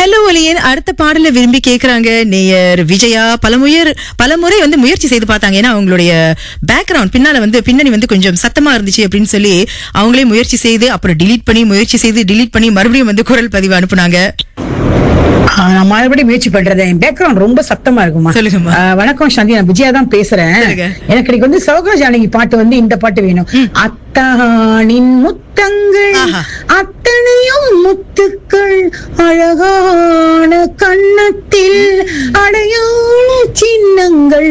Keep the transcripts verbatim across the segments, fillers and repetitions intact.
Hello ஒலியின் அடுத்த பாடல விரும்பி கேக்குறாங்க நேயர் விஜயா. பலமுயர் பலமுறை வந்து முயற்சி செய்து பார்த்தாங்க. ஏன்னா அவங்களுடைய பேக்ரவுண்ட் பின்னால வந்து பின்னணி வந்து கொஞ்சம் சத்தமா இருந்துச்சு அப்படின்னு சொல்லி அவங்களே முயற்சி செய்து அப்புறம் டிலீட் பண்ணி முயற்சி செய்து டிலீட் பண்ணி மறுபடியும் வந்து குரல் பதிவு அனுப்புனாங்க. நான் மறுபடியும் முயற்சி பண்றேன். என் பேக்ரவுண்ட் ரொம்ப சத்தமா இருக்குமா? சொல்லுங்கம்மா. வணக்கம் சாந்தி, நான் விஜயா தான் பேசுறேன். எனக்கு இன்னைக்கு வந்து சௌகா ஜானகி பாட்டு வந்து இந்த பாட்டு வேணும். அத்தானின் முத்தங்கள் அத்தனையும் முத்துக்கள் அழகான கண்ணத்தில் அடையாள சின்னங்கள்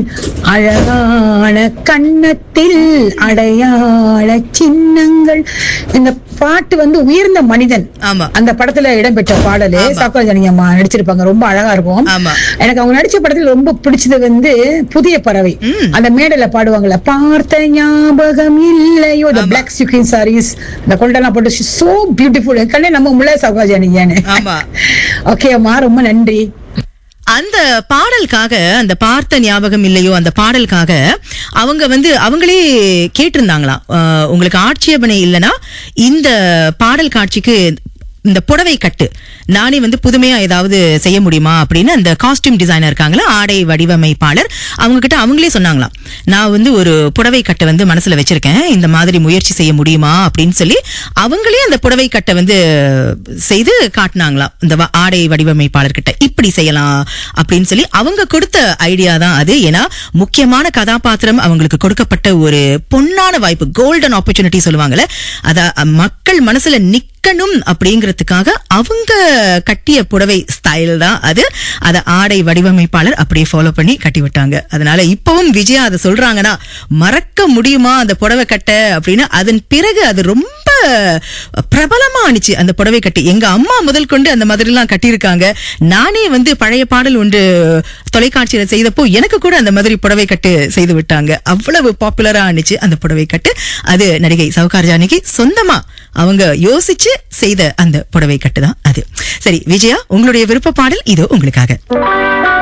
அழகான கண்ணத்தில் அடையாள சின்னங்கள். இந்த பாட்டு வந்து உயர்ந்த மனிதன் அந்த படத்துல இடம்பெற்ற பாடலு. சௌகா ஜானகி அம்மா நடிச்சிருப்பாங்க, ரொம்ப அழகா இருக்கும். எனக்கு அவங்க நடிச்ச படத்துல ரொம்ப பிடிச்சது வந்து புதிய பறவை. அந்த மேடையில பாடுவாங்கல்ல, பார்த்த ஞாபகம் இல்லையோ, the black sequin sarees, அந்த கொண்டெல்லாம் போட்டு so beautiful. கண்ணே நம்ம முள்ள சௌகா ஜானகியானே. ஓகே அம்மா, ரொம்ப நன்றி. அந்த பாடலுக்காக, அந்த பார்த்த ஞாபகம் இல்லையோ அந்த பாடலுக்காக அவங்க வந்து அவங்களே கேட்டிருந்தாங்களாம், உங்களுக்கு ஆட்சேபனை இல்லைன்னா இந்த பாடல் காட்சிக்கு இந்த புடவை கட்டு நானே வந்து புதுமையா ஏதாவது செய்ய முடியுமா அப்படின்னு அந்த காஸ்டியூம் டிசைனர் இருக்காங்களா, ஆடை வடிவமைப்பாளர், அவங்க கிட்ட அவங்களே சொன்னாங்களாம், நான் வந்து ஒரு புடவை கட்டை வந்து மனசுல வச்சிருக்கேன், இந்த மாதிரி முயற்சி செய்ய முடியுமா அப்படின்னு சொல்லி அவங்களே அந்த புடவை கட்டை வந்து செய்து காட்டினாங்களாம் இந்த ஆடை வடிவமைப்பாளர் கிட்ட. இப்படி செய்யலாம் அப்படின்னு சொல்லி அவங்க கொடுத்த ஐடியா தான் அது. ஏன்னா முக்கியமான கதாபாத்திரம் அவங்களுக்கு கொடுக்கப்பட்ட ஒரு பொன்னான வாய்ப்பு, கோல்டன் ஆப்பர்ச்சுனிட்டி சொல்லுவாங்கல்ல, அத மக்கள் மனசுல நிக்கணும் அப்படிங்கறதுக்காக அவங்க கட்டிய புடவை ஸ்டைல் தான் அது. அத ஆடை வடிவமைப்பாளர் அப்படியே ஃபாலோ பண்ணி கட்டி விட்டாங்க. அதனால இப்பவும் விஜயா அதை சொல்றாங்கன்னா மறக்க முடியுமா அந்த புடவை கட்ட அப்படின்னு. அதன் பிறகு அது ரொம்ப பிரபலமா ஆனிச்சு அந்த புடவை கட்டி. எங்க அம்மா முதல் கொண்டு அந்த மாதிரி எல்லாம் கட்டியிருக்காங்க. நானே வந்து பழைய பாடல் ஒன்று தொலைக்காட்சியில செய்தப்போ எனக்கு கூட அந்த மாதிரி புடவை கட்டு செய்து விட்டாங்க. அவ்வளவு பாப்புலரா ஆனிச்சு அந்த புடவை கட்டு. அது நடிகை சௌகா ஜானகி சொந்தமா அவங்க யோசிச்சு செய்த அந்த புடவை கட்டு தான் அது. சரி விஜயா, உங்களுடைய விருப்ப பாடல் இதோ உங்களுக்காக.